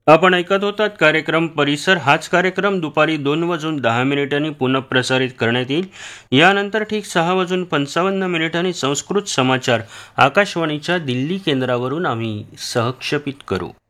आपण ऐकत होतात कार्यक्रम परिसर. हाच कार्यक्रम दुपारी 2:10 पुनः प्रसारित करण्यात येईल. यानंतर ठीक 6:55 संस्कृत समाचार आकाशवाणीच्या दिल्ली केंद्रावरून आम्ही सहक्षेपित करू.